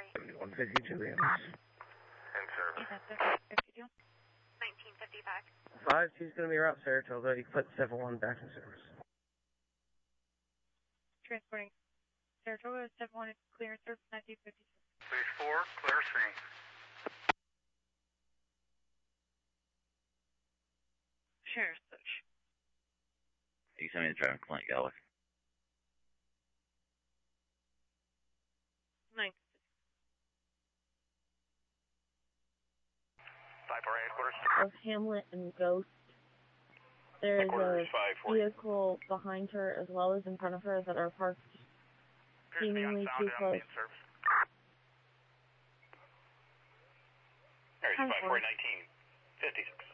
152 in service. 1955. 5-2 is going to be around Saratoga. You can put 7-1 back in service. Transporting Saratoga, 7-1 clear in service, 1956. Base 4, clear scene. Sheriff's Bush. You send me the driving complaint, Galloway. 9. 5-4 headquarters. Of Hamlet and Ghost. There is a vehicle behind her as well as in front of her that are parked seemingly too close. There's 5-4 1956.